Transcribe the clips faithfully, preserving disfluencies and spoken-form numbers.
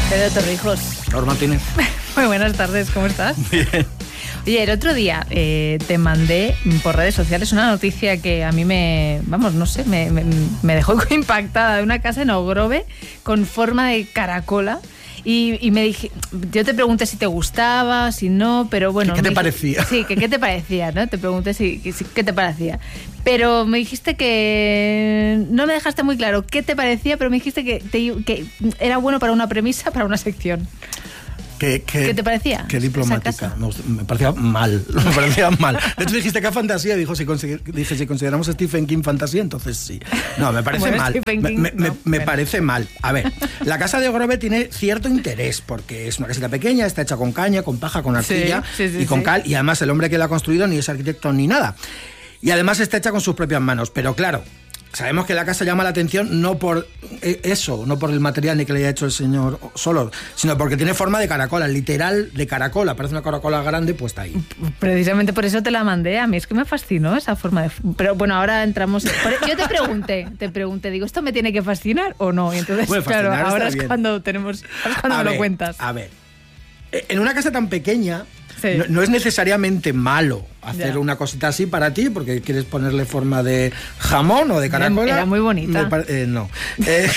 Pedro Torrijos. Laura Martínez. Muy buenas tardes, ¿cómo estás? Bien. Oye, el otro día eh, te mandé por redes sociales una noticia que a mí me, vamos, no sé, me, me, me dejó impactada, de una casa en Ogrove con forma de caracola. Y, y me dije, yo te pregunté si te gustaba, si no, pero bueno... ¿Qué te dije, parecía? Sí, que qué te parecía, ¿no? Te pregunté si, si qué te parecía. Pero me dijiste que... No me dejaste muy claro qué te parecía, pero me dijiste que, te, que era bueno para una premisa, para una sección. ¿Qué, qué, ¿Qué te parecía? Qué diplomática. Me, me parecía mal. Me parecía mal. De hecho, dijiste que fantasía. Dijo, si dije, si consideramos a Stephen King fantasía, entonces sí. No, me parece bueno, mal. Stephen King, me me, no, me bueno. parece mal. A ver, la casa de Ogrove tiene cierto interés porque es una casita pequeña, está hecha con caña, con paja, con arcilla sí, sí, sí, y con sí. cal. Y además el hombre que la ha construido ni es arquitecto ni nada. Y además está hecha con sus propias manos. Pero claro... Sabemos que la casa llama la atención no por eso, no por el material ni que le haya hecho el señor solo, sino porque tiene forma de caracola, literal de caracola. Parece una caracola grande puesta ahí. Precisamente por eso te la mandé. A mí es que me fascinó esa forma de... Pero bueno, ahora entramos... Yo te pregunté, te pregunté, digo, ¿esto me tiene que fascinar o no? Y entonces, bueno, claro, ahora es bien. cuando tenemos... Ahora es cuando a me ver, lo cuentas. A ver, en una casa tan pequeña... Sí. No, no es necesariamente malo hacer ya. una cosita así para ti, porque quieres ponerle forma de jamón o de caracola. Era muy bonita. Eh, no. Eh,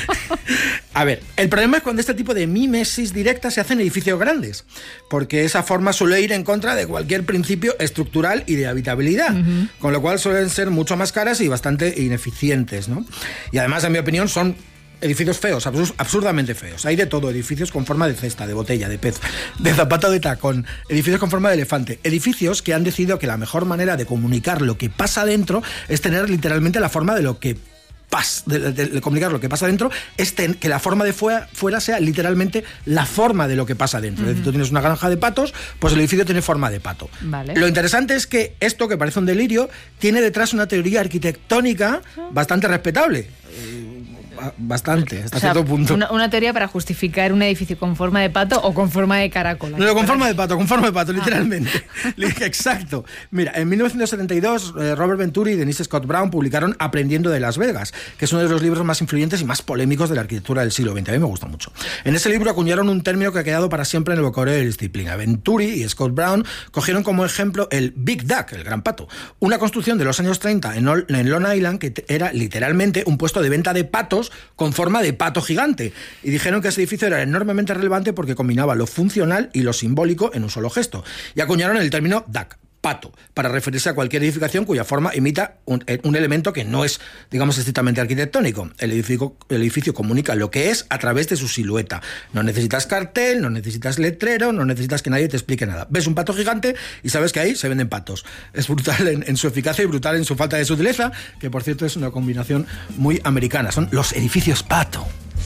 a ver, el problema es cuando este tipo de mimesis directa se hace en edificios grandes, porque esa forma suele ir en contra de cualquier principio estructural y de habitabilidad, uh-huh. con lo cual suelen ser mucho más caras y bastante ineficientes, ¿no? Y además, en mi opinión, son... edificios feos, absur- absurdamente feos. Hay de todo, edificios con forma de cesta, de botella, de pez, de zapato de tacón, edificios con forma de elefante, edificios que han decidido que la mejor manera de comunicar lo que pasa dentro es tener literalmente la forma de lo que pasa, de, de, de comunicar lo que pasa dentro, es ten, que la forma de fuera, fuera sea literalmente la forma de lo que pasa dentro. Uh-huh. Es decir, tú tienes una granja de patos, pues el edificio tiene forma de pato. Vale. Lo interesante es que esto, que parece un delirio, tiene detrás una teoría arquitectónica uh-huh. bastante respetable. Bastante, hasta o sea, cierto punto. Una, una teoría para justificar un edificio con forma de pato o con forma de caracola. No, con forma de pato, con forma de pato, literalmente. Ah. Exacto. Mira, en mil novecientos setenta y dos, eh, Robert Venturi y Denise Scott Brown publicaron Aprendiendo de Las Vegas, que es uno de los libros más influyentes y más polémicos de la arquitectura del siglo veinte. A mí me gusta mucho. En ese libro acuñaron un término que ha quedado para siempre en el vocabulario de la disciplina. Venturi y Scott Brown cogieron como ejemplo el Big Duck, el gran pato, una construcción de los años treinta en, Ol- en Long Island que era literalmente un puesto de venta de patos con forma de pato gigante. Y dijeron que ese edificio era enormemente relevante porque combinaba lo funcional y lo simbólico en un solo gesto. Y acuñaron el término duck, pato, para referirse a cualquier edificación cuya forma imita un, un elemento que no es, digamos, estrictamente arquitectónico. El edificio, el edificio comunica lo que es a través de su silueta. No necesitas cartel, no necesitas letrero, no necesitas que nadie te explique nada. Ves un pato gigante y sabes que ahí se venden patos. Es brutal en, en su eficacia y brutal en su falta de sutileza, que por cierto es una combinación muy americana. Son los edificios pato.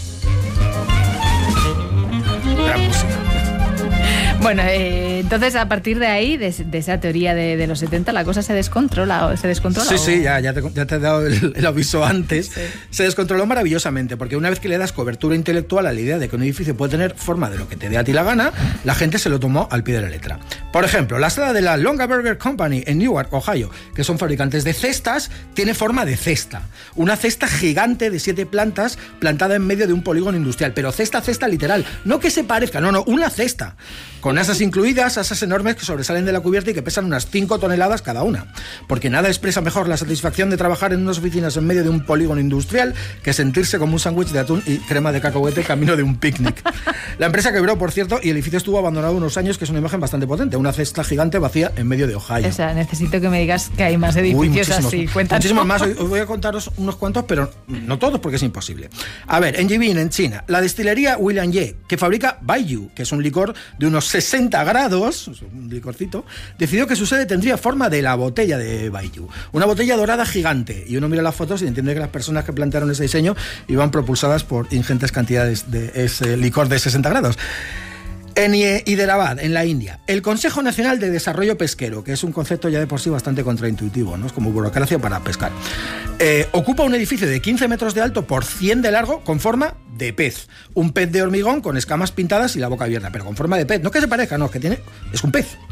Gran música. Bueno, eh, entonces a partir de ahí, de, de esa teoría de, de los setenta, la cosa se descontrola, se descontrola. Sí, o... sí, ya, ya, te, ya te he dado el, el aviso antes. Sí. Se descontroló maravillosamente, porque una vez que le das cobertura intelectual a la idea de que un edificio puede tener forma de lo que te dé a ti la gana, la gente se lo tomó al pie de la letra. Por ejemplo, la sala de la Longaberger Company en Newark, Ohio, que son fabricantes de cestas, tiene forma de cesta. Una cesta gigante de siete plantas plantada en medio de un polígono industrial, pero cesta, cesta literal. No que se parezca, no, no, una cesta. Con asas incluidas, asas enormes que sobresalen de la cubierta y que pesan unas cinco toneladas cada una. Porque nada expresa mejor la satisfacción de trabajar en unas oficinas en medio de un polígono industrial que sentirse como un sándwich de atún y crema de cacahuete camino de un picnic. La empresa quebró, por cierto, y el edificio estuvo abandonado unos años, que es una imagen bastante potente. Una cesta gigante vacía en medio de Ohio. O sea, necesito que me digas que hay más edificios Uy, así. Cuéntanos. Muchísimos más. Os voy a contaros unos cuantos, pero no todos porque es imposible. A ver, en Jibin, en China, la destilería William Ye, que fabrica Baijiu, que es un licor de unos sesenta grados, un licorcito, decidió que su sede tendría forma de la botella de Baijiu. Una botella dorada gigante. Y uno mira las fotos y entiende que las personas que plantearon ese diseño iban propulsadas por ingentes cantidades de ese licor de sesenta grados. En Hyderabad, en la India, el Consejo Nacional de Desarrollo Pesquero, que es un concepto ya de por sí bastante contraintuitivo, ¿no? Es como burocracia para pescar, eh, ocupa un edificio de quince metros de alto por cien de largo con forma de pez. Un pez de hormigón con escamas pintadas y la boca abierta, pero con forma de pez. No que se parezca, no, que tiene, es un pez.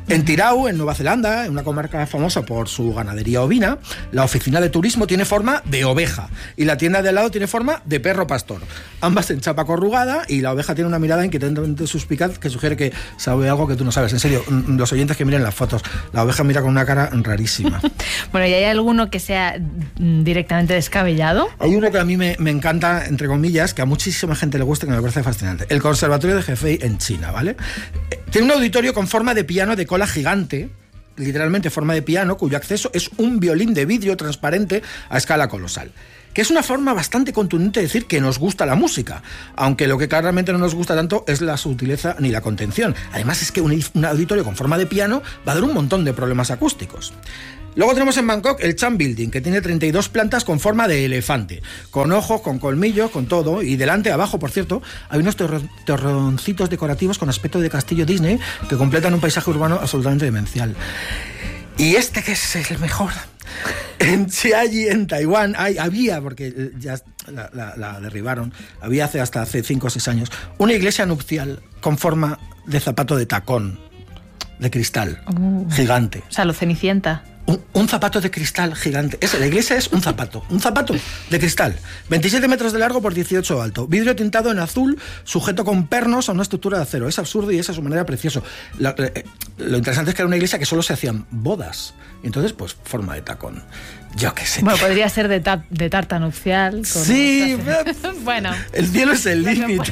En Tirau, en Nueva Zelanda, en una comarca famosa por su ganadería ovina, la oficina de turismo tiene forma de oveja y la tienda de al lado tiene forma de perro pastor. Ambas en chapa corrugada y la oveja tiene una mirada inquietantemente suspicaz que sugiere que sabe algo que tú no sabes. En serio, los oyentes que miren las fotos, la oveja mira con una cara rarísima. Bueno, ¿y hay alguno que sea directamente descabellado? Hay uno que a mí me, me encanta, entre comillas, que a muchísima gente le gusta y que me parece fascinante. El Conservatorio de Hefei en China, ¿vale? Tiene un auditorio con forma de piano de cola gigante, literalmente forma de piano, cuyo acceso es un violín de vidrio transparente a escala colosal. Que es una forma bastante contundente de decir que nos gusta la música, aunque lo que claramente no nos gusta tanto es la sutileza ni la contención. Además es que un, un auditorio con forma de piano va a dar un montón de problemas acústicos. Luego tenemos en Bangkok el Chan Building, que tiene treinta y dos plantas con forma de elefante, con ojos, con colmillos, con todo, y delante, abajo, por cierto, hay unos torro- torroncitos decorativos con aspecto de castillo Disney que completan un paisaje urbano absolutamente demencial. Y este que es el mejor... En Chiayi, en Taiwán, hay, había, porque ya la, la, la derribaron, había hace hasta hace cinco o seis años, una iglesia nupcial con forma de zapato de tacón, de cristal, uh, gigante. O sea, lo Cenicienta. Un, un zapato de cristal gigante. Esa, la iglesia es un zapato, un zapato de cristal. veintisiete metros de largo por dieciocho de alto. Vidrio tintado en azul, sujeto con pernos a una estructura de acero. Es absurdo y es a su manera precioso. Lo, eh, lo interesante es que era una iglesia que solo se hacían bodas. Entonces, pues, forma de tacón. Yo qué sé. Bueno, podría ser de, ta- de tarta nupcial. Con sí. Bueno. El cielo es el límite.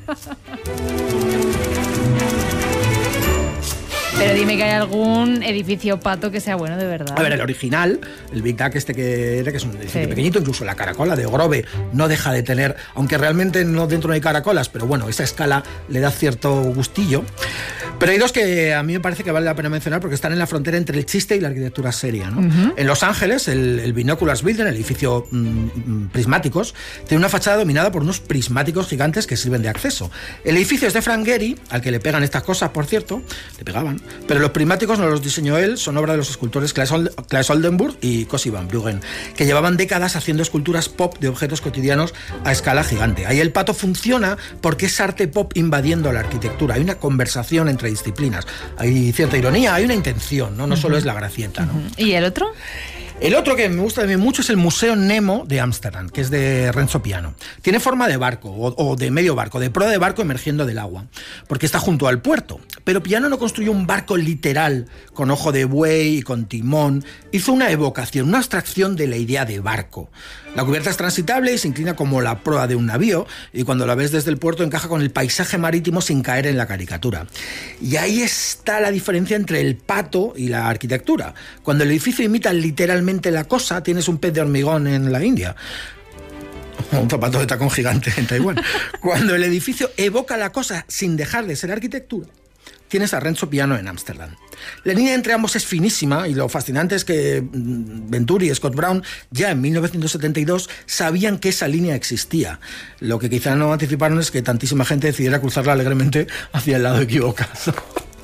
Pero dime que hay algún edificio pato que sea bueno de verdad. A ver, el original, el Big Duck este que era, que es un edificio sí. pequeñito, incluso la caracola de Grove no deja de tener, aunque realmente no dentro no hay caracolas, pero bueno, esa escala le da cierto gustillo. Pero hay dos que a mí me parece que vale la pena mencionar porque están en la frontera entre el chiste y la arquitectura seria, ¿no? Uh-huh. En Los Ángeles, el, el Binoculars Building, el edificio mmm, prismáticos, tiene una fachada dominada por unos prismáticos gigantes que sirven de acceso. El edificio es de Frank Gehry, al que le pegan estas cosas, por cierto, le pegaban, pero los prismáticos no los diseñó él, son obra de los escultores Claes Oldenburg y Cosi van Bruggen, que llevaban décadas haciendo esculturas pop de objetos cotidianos a escala gigante. Ahí el pato funciona porque es arte pop invadiendo la arquitectura. Hay una conversación entre disciplinas, hay cierta ironía, hay una intención, no, no solo es la gracieta, ¿no? ¿Y el otro? El otro que me gusta también mucho es el Museo Nemo de Ámsterdam, que es de Renzo Piano. Tiene forma de barco, o, o de medio barco, de proa de barco emergiendo del agua, porque está junto al puerto. Pero Piano no construyó un barco literal, con ojo de buey y con timón. Hizo una evocación, una abstracción de la idea de barco. La cubierta es transitable y se inclina como la proa de un navío, y cuando la ves desde el puerto encaja con el paisaje marítimo sin caer en la caricatura. Y ahí está la diferencia entre el pato y la arquitectura. Cuando el edificio imita literalmente la cosa, tienes un pez de hormigón en la India, un zapato de tacón gigante en Taiwán. Cuando el edificio evoca la cosa sin dejar de ser arquitectura, tienes a Renzo Piano en Ámsterdam. La línea entre ambos es finísima y lo fascinante es que Venturi y Scott Brown ya en mil novecientos setenta y dos sabían que esa línea existía. Lo que quizá no anticiparon es que tantísima gente decidiera cruzarla alegremente hacia el lado equivocado.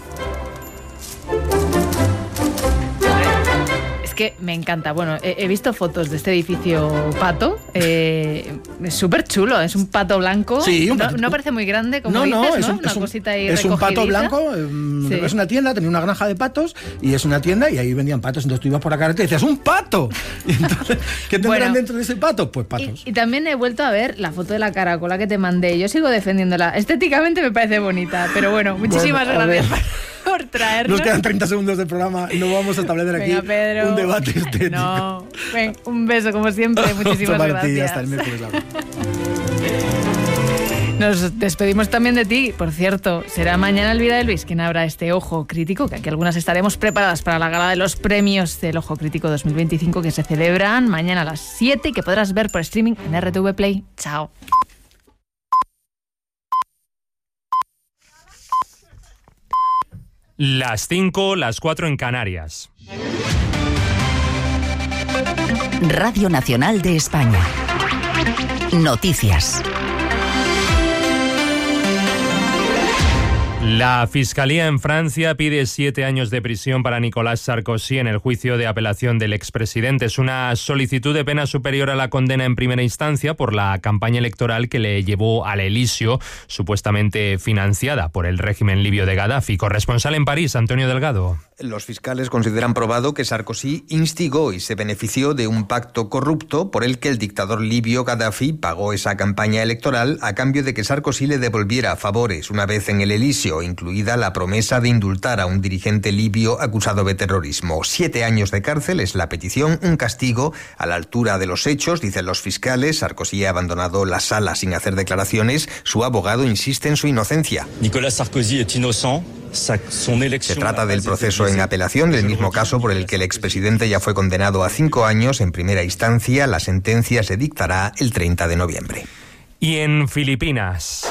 Que me encanta. Bueno, he, he visto fotos de este edificio pato. Eh, es súper chulo. Es un pato blanco. Sí, un pato. No, no parece muy grande, como no, dices, no, ¿no? Es un, una es un, cosita ahí es un pato blanco. Sí. Es una tienda, tenía una granja de patos y es una tienda y ahí vendían patos. Entonces tú ibas por la carretera y decías, ¡un pato! Y entonces, ¿qué tendrán bueno, dentro de ese pato? Pues patos. Y, y también he vuelto a ver la foto de la caracola que te mandé. Yo sigo defendiéndola. Estéticamente me parece bonita, pero bueno, muchísimas bueno, gracias por traernos. Nos quedan treinta segundos de programa y no vamos a establecer aquí Venga, Pedro. un debate estético. No. Ven, un beso como siempre, muchísimas gracias. Hasta el miércoles. Nos despedimos también de ti, por cierto. Será mañana el Vida de Luis quien abra este Ojo Crítico, que aquí algunas estaremos preparadas para la gala de los premios del Ojo Crítico dos mil veinticinco que se celebran mañana a las siete y que podrás ver por streaming en R T V Play. Chao. Las cinco, las cuatro en Canarias. Radio Nacional de España. Noticias. La Fiscalía en Francia pide siete años de prisión para Nicolas Sarkozy en el juicio de apelación del expresidente. Es una solicitud de pena superior a la condena en primera instancia por la campaña electoral que le llevó al Elíseo, supuestamente financiada por el régimen libio de Gaddafi. Corresponsal en París, Antonio Delgado. Los fiscales consideran probado que Sarkozy instigó y se benefició de un pacto corrupto por el que el dictador libio Gaddafi pagó esa campaña electoral a cambio de que Sarkozy le devolviera favores una vez en el Elíseo, incluida la promesa de indultar a un dirigente libio acusado de terrorismo. Siete años de cárcel es la petición, un castigo a la altura de los hechos, dicen los fiscales. Sarkozy ha abandonado la sala sin hacer declaraciones. Su abogado insiste en su inocencia. Nicolas Sarkozy es inocente. Se trata del proceso en apelación, del mismo caso por el que el expresidente ya fue condenado a cinco años en primera instancia. La sentencia se dictará el treinta de noviembre. Y en Filipinas.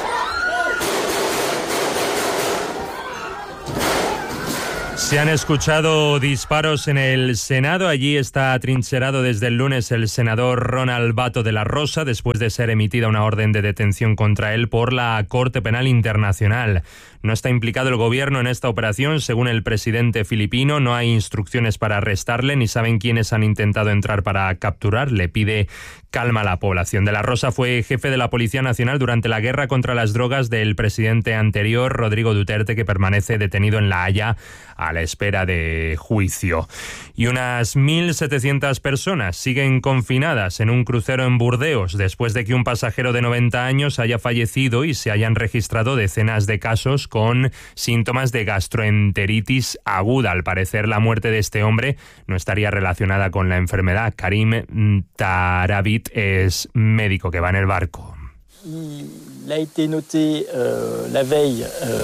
Se han escuchado disparos en el Senado. Allí está atrincherado desde el lunes el senador Ronald Bato de la Rosa, después de ser emitida una orden de detención contra él por la Corte Penal Internacional. No está implicado el gobierno en esta operación, según el presidente filipino. No hay instrucciones para arrestarle, ni saben quiénes han intentado entrar para capturarle. Pide calma a la población. De la Rosa fue jefe de la Policía Nacional durante la guerra contra las drogas del presidente anterior, Rodrigo Duterte, que permanece detenido en La Haya a la espera de juicio. Y unas mil setecientas personas siguen confinadas en un crucero en Burdeos después de que un pasajero de noventa años haya fallecido y se hayan registrado decenas de casos con síntomas de gastroenteritis aguda. Al parecer, la muerte de este hombre no estaría relacionada con la enfermedad. Karim Tarabit es médico que va en el barco. Il a été noté euh, la veille euh,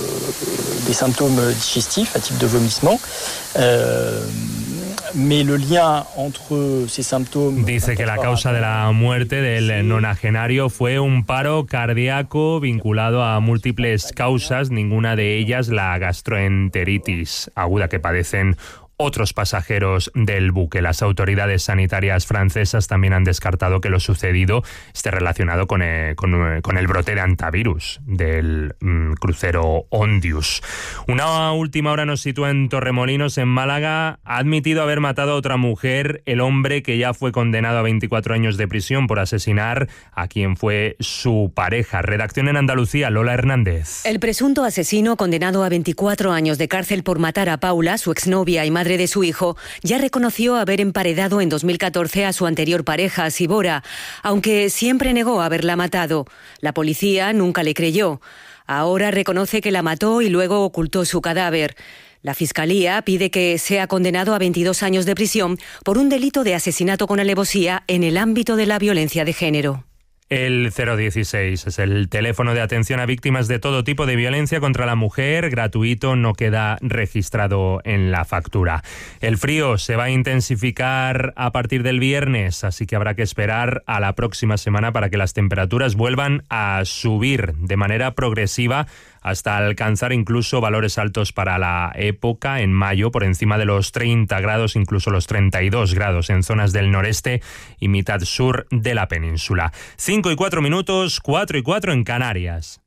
des symptômes digestifs à type de vomissement. Euh, Mais le lien entre ces symptômes... Dice que la causa de la muerte del nonagenario fue un paro cardíaco vinculado a múltiples causas, ninguna de ellas la gastroenteritis aguda que padecen otros pasajeros del buque. Las autoridades sanitarias francesas también han descartado que lo sucedido esté relacionado con el, con, con el brote de antivirus del mm, crucero Ondius. Una última hora nos sitúa en Torremolinos, en Málaga. Ha admitido haber matado a otra mujer el hombre que ya fue condenado a veinticuatro años de prisión por asesinar a quien fue su pareja. Redacción en Andalucía, Lola Hernández. El presunto asesino, condenado a veinticuatro años de cárcel por matar a Paula, su exnovia y madre de su hijo, ya reconoció haber emparedado en dos mil catorce a su anterior pareja, Sibora, aunque siempre negó haberla matado. La policía nunca le creyó. Ahora reconoce que la mató y luego ocultó su cadáver. La Fiscalía pide que sea condenado a veintidós años de prisión por un delito de asesinato con alevosía en el ámbito de la violencia de género. El cero dieciséis es el teléfono de atención a víctimas de todo tipo de violencia contra la mujer, gratuito, no queda registrado en la factura. El frío se va a intensificar a partir del viernes, así que habrá que esperar a la próxima semana para que las temperaturas vuelvan a subir de manera progresiva hasta alcanzar incluso valores altos para la época, en mayo por encima de los treinta grados, incluso los treinta y dos grados en zonas del noreste y mitad sur de la península. cinco y cuatro minutos, cuatro y cuatro en Canarias.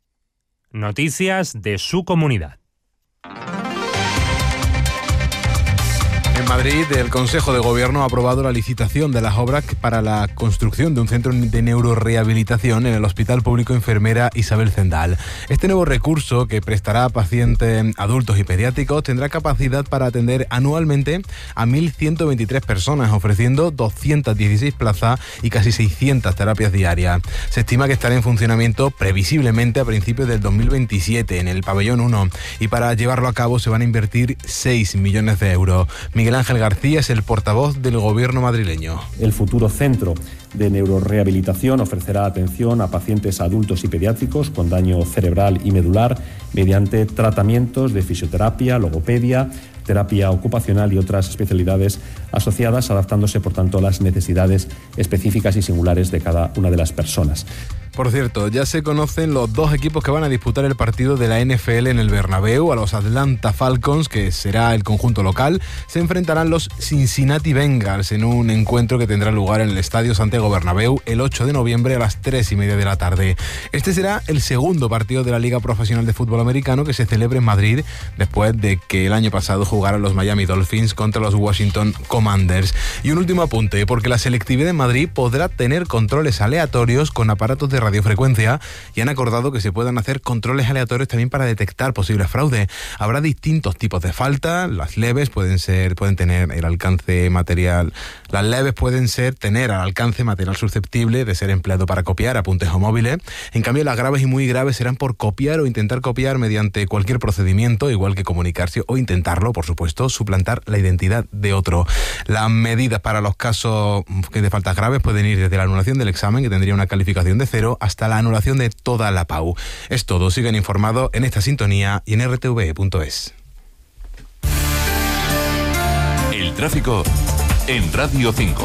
Noticias de su comunidad. En Madrid, el Consejo de Gobierno ha aprobado la licitación de las obras para la construcción de un centro de neurorehabilitación en el Hospital Público Enfermera Isabel Zendal. Este nuevo recurso, que prestará a pacientes adultos y pediátricos, tendrá capacidad para atender anualmente a mil ciento veintitrés personas, ofreciendo doscientas dieciséis plazas y casi seiscientas terapias diarias. Se estima que estará en funcionamiento previsiblemente a principios del dos mil veintisiete en el pabellón uno, y para llevarlo a cabo se van a invertir seis millones de euros. Miguel Ángel García es el portavoz del gobierno madrileño. El futuro centro de neurorehabilitación ofrecerá atención a pacientes adultos y pediátricos con daño cerebral y medular mediante tratamientos de fisioterapia, logopedia, terapia ocupacional y otras especialidades asociadas, adaptándose por tanto a las necesidades específicas y singulares de cada una de las personas. Por cierto, ya se conocen los dos equipos que van a disputar el partido de la N F L en el Bernabéu. A los Atlanta Falcons, que será el conjunto local, se enfrentarán los Cincinnati Bengals en un encuentro que tendrá lugar en el Estadio Santiago Bernabéu el ocho de noviembre a las tres y media de la tarde. Este será el segundo partido de la Liga Profesional de Fútbol Americano que se celebre en Madrid, después de que el año pasado jugaran los Miami Dolphins contra los Washington Commanders. Y un último apunte, porque la selectividad en Madrid podrá tener controles aleatorios con aparatos de radiofrecuencia, y han acordado que se puedan hacer controles aleatorios también para detectar posibles fraudes. Habrá distintos tipos de falta. Las leves pueden ser, pueden tener el alcance material, las leves pueden ser tener al alcance material susceptible de ser empleado para copiar apuntes o móviles. En cambio, las graves y muy graves serán por copiar o intentar copiar mediante cualquier procedimiento, igual que comunicarse o intentarlo, por supuesto, suplantar la identidad de otro. Las medidas para los casos de faltas graves pueden ir desde la anulación del examen, que tendría una calificación de cero, hasta la anulación de toda la P A U. Es todo. Siguen informados en esta sintonía y en r t v e punto es. El tráfico en Radio cinco.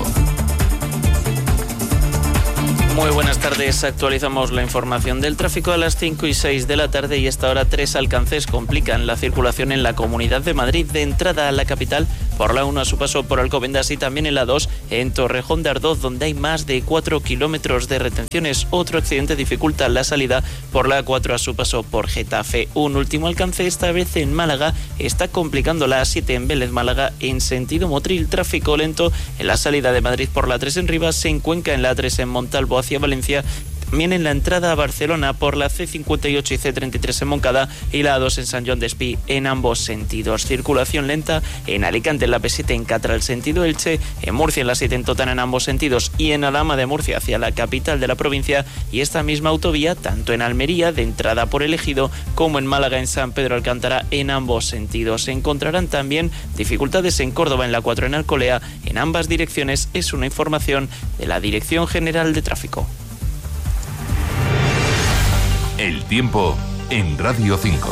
Muy buenas tardes, actualizamos la información del tráfico a las cinco y seis de la tarde y hasta ahora tres alcances complican la circulación en la Comunidad de Madrid de entrada a la capital por la uno a su paso por Alcobendas y también en la dos en Torrejón de Ardoz, donde hay más de cuatro kilómetros de retenciones. Otro accidente dificulta la salida por la cuatro a su paso por Getafe. Un último alcance, esta vez en Málaga, está complicando la A siete en Vélez Málaga en sentido Motril. Tráfico lento en la salida de Madrid por la tres en Rivas, se encuenca en la A tres en Montalvo hacia Valencia, también en la entrada a Barcelona por la C cincuenta y ocho y C treinta y tres en Moncada y la A dos en San Joan d'Espí en ambos sentidos. Circulación lenta en Alicante en la P siete en Catral sentido Elche, en Murcia en la siete en Totana en ambos sentidos y en Alhama de Murcia hacia la capital de la provincia, y esta misma autovía tanto en Almería de entrada por El Ejido como en Málaga en San Pedro Alcántara en ambos sentidos. Se encontrarán también dificultades en Córdoba en la cuatro en Alcolea en ambas direcciones. Es una información de la Dirección General de Tráfico. El tiempo en Radio cinco.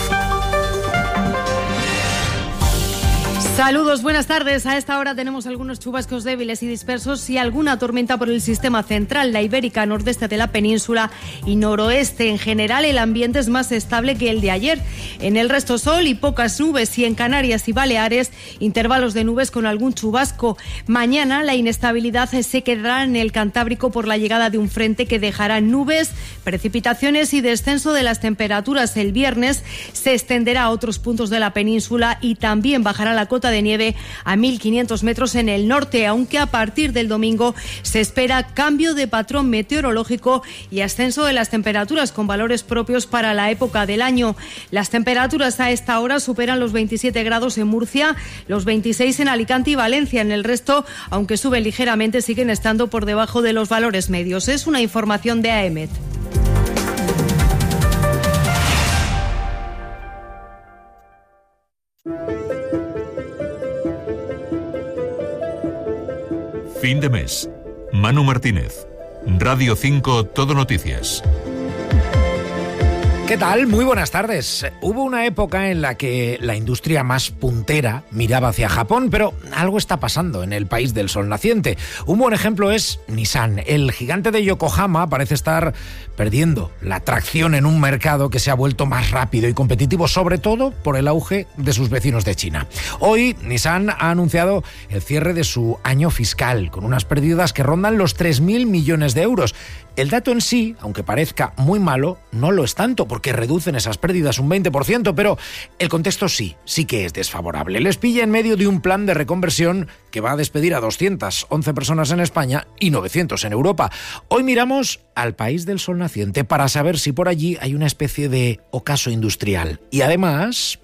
Saludos, buenas tardes. A esta hora tenemos algunos chubascos débiles y dispersos y alguna tormenta por el sistema central, la ibérica, nordeste de la península y noroeste. En general, el ambiente es más estable que el de ayer. En el resto, sol y pocas nubes, y en Canarias y Baleares, intervalos de nubes con algún chubasco. Mañana, la inestabilidad se quedará en el Cantábrico por la llegada de un frente que dejará nubes, precipitaciones y descenso de las temperaturas. El viernes se extenderá a otros puntos de la península y también bajará la cota de nieve a mil quinientos metros en el norte, aunque a partir del domingo se espera cambio de patrón meteorológico y ascenso de las temperaturas con valores propios para la época del año. Las temperaturas a esta hora superan los veintisiete grados en Murcia, los veintiséis en Alicante y Valencia. En el resto, aunque suben ligeramente, siguen estando por debajo de los valores medios. Es una información de A E M E T. Fin de mes. Manu Martínez. Radio cinco Todo Noticias. ¿Qué tal? Muy buenas tardes. Hubo una época en la que la industria más puntera miraba hacia Japón, pero algo está pasando en el país del sol naciente. Un buen ejemplo es Nissan. El gigante de Yokohama parece estar perdiendo la tracción en un mercado que se ha vuelto más rápido y competitivo, sobre todo por el auge de sus vecinos de China. Hoy, Nissan ha anunciado el cierre de su año fiscal, con unas pérdidas que rondan los tres mil millones de euros. El dato en sí, aunque parezca muy malo, no lo es tanto, porque reducen esas pérdidas un veinte por ciento, pero el contexto sí, sí que es desfavorable. Les pilla en medio de un plan de reconversión que va a despedir a doscientas once personas en España y novecientas en Europa. Hoy miramos al país del sol naciente para saber si por allí hay una especie de ocaso industrial. Y además...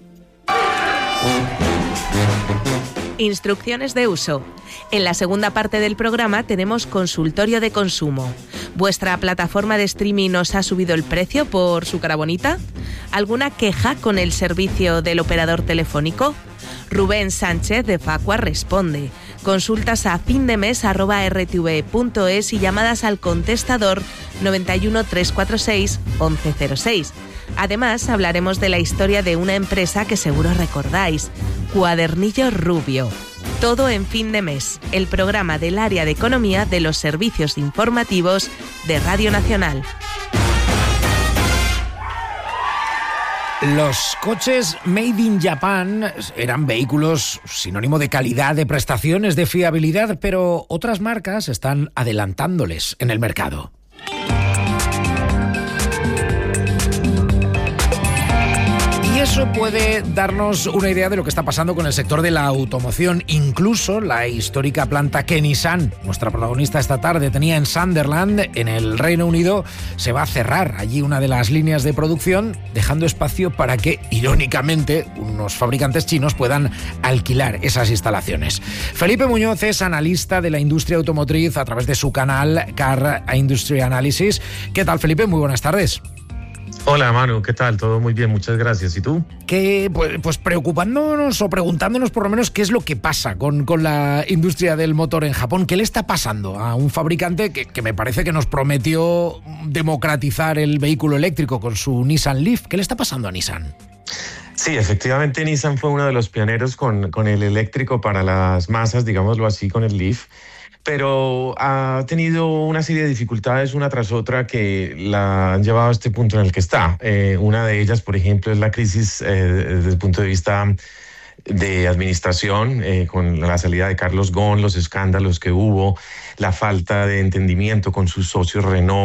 Instrucciones de uso. En la segunda parte del programa tenemos consultorio de consumo. ¿Vuestra plataforma de streaming os ha subido el precio por su cara bonita? ¿Alguna queja con el servicio del operador telefónico? Rubén Sánchez de Facua responde. Consultas a findemes arroba r t v punto es y llamadas al contestador noventa y uno, trescientos cuarenta y seis, once cero seis. Además, hablaremos de la historia de una empresa que seguro recordáis, Cuadernillo Rubio. Todo en Fin de Mes, el programa del área de economía de los servicios informativos de Radio Nacional. Los coches Made in Japan eran vehículos sinónimo de calidad, de prestaciones, de fiabilidad, pero otras marcas están adelantándoles en el mercado. Y eso puede darnos una idea de lo que está pasando con el sector de la automoción. Incluso la histórica planta que Nissan, nuestra protagonista esta tarde, tenía en Sunderland, en el Reino Unido, se va a cerrar allí una de las líneas de producción, dejando espacio para que, irónicamente, unos fabricantes chinos puedan alquilar esas instalaciones. Felipe Muñoz es analista de la industria automotriz a través de su canal Car Industry Analysis. ¿Qué tal, Felipe? Muy buenas tardes. Hola, Manu, ¿qué tal? Todo muy bien, muchas gracias. ¿Y tú? Que, pues, pues preocupándonos o preguntándonos por lo menos qué es lo que pasa con, con la industria del motor en Japón. ¿Qué le está pasando a un fabricante que, que me parece que nos prometió democratizar el vehículo eléctrico con su Nissan Leaf? ¿Qué le está pasando a Nissan? Sí, efectivamente Nissan fue uno de los pioneros con, con el eléctrico para las masas, digámoslo así, con el Leaf. Pero ha tenido una serie de dificultades una tras otra que la han llevado a este punto en el que está. Eh, una de ellas, por ejemplo, es la crisis eh, desde el punto de vista de administración, eh, con la salida de Carlos Ghosn, los escándalos que hubo, la falta de entendimiento con sus socios Renault,